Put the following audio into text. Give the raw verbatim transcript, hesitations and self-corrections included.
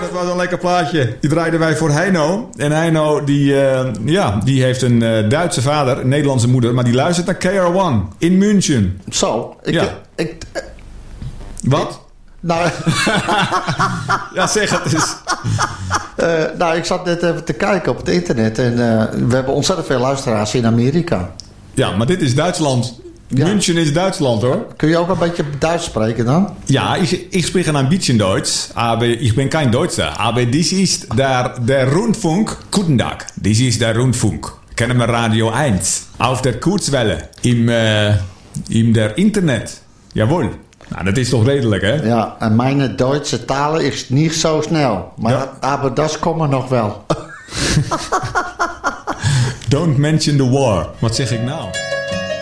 dat was een lekker plaatje. Die draaiden wij voor Heino. En Heino, die, uh, ja, die heeft een uh, Duitse vader, een Nederlandse moeder, maar die luistert naar K R één in München. Zo, ik... Ja. ik, ik Wat? Ik, nou, ja, zeg het eens. uh, nou, ik zat net even te kijken op het internet en uh, we hebben ontzettend veel luisteraars in Amerika. Ja, maar dit is Duitsland. Ja. München is Duitsland, hoor. Kun je ook een beetje Duits spreken dan? Ja, ik, ik spreek een beetje Duits, aber ich bin kein Deutscher. Aber dies ist der, der Rundfunk. Guten Tag, dies ist der Rundfunk. Kennen wir Radio eins. Auf der Kurzwelle. Im, uh, im der Internet. Jawohl. Nou, dat is toch redelijk, hè? Ja, en mijn Duitse taal is niet zo snel. Maar, ja. aber dat komt nog wel. Don't mention the war. Wat zeg ik nou?